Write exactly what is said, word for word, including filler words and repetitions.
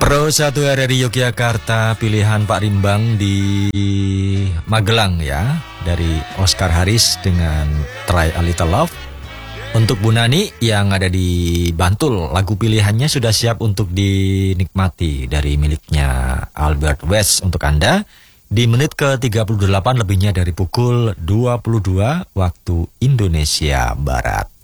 Pro satu R R I Yogyakarta, pilihan Pak Rimbang di Magelang ya, dari Oscar Haris dengan Try a Little Love. Untuk Bu Nani yang ada di Bantul, lagu pilihannya sudah siap untuk dinikmati dari miliknya Albert West untuk Anda di menit ke tiga puluh delapan lebihnya dari pukul dua puluh dua waktu Indonesia Barat.